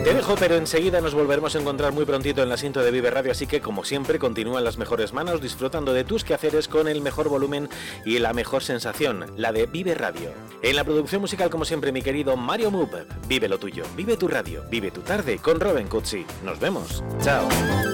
Te dejo, pero enseguida nos volveremos a encontrar muy prontito en la cinta de Vive Radio, así que como siempre continúa en las mejores manos disfrutando de tus quehaceres con el mejor volumen y la mejor sensación, la de Vive Radio. En la producción musical, como siempre, mi querido Mario Moop. Vive lo tuyo, vive tu radio, vive tu tarde con Robin Cutsi. Nos vemos. Chao.